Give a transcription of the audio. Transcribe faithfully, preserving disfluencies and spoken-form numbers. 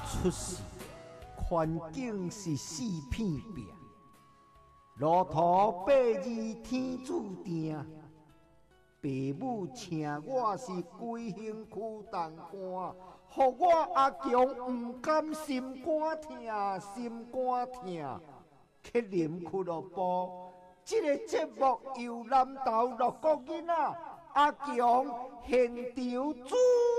出世，环境是四片壁，路途八字天注定。父母请我是规身躯重担，互我阿强毋甘心肝疼，心肝疼。克林俱乐部，这个节目由南投六个囡仔阿强现场主